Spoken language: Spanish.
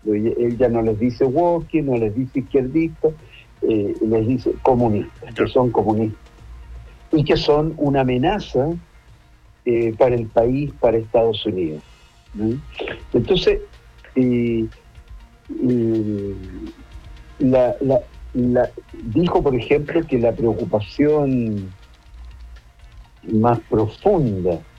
Él ya no les dice woke, no les dice izquierdista, les dice comunistas, que son comunistas y que son una amenaza para el país, para Estados Unidos. ¿No? Entonces, la, la, dijo, por ejemplo, que la preocupación más profunda